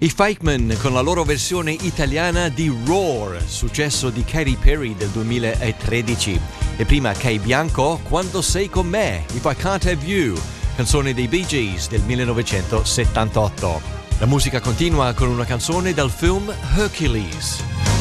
I Fikemen con la loro versione italiana di Roar, successo di Katy Perry del 2013. E prima Kay Bianco, Quando sei con me, If I Can't Have You, canzone dei Bee Gees del 1978. La musica continua con una canzone dal film Hercules.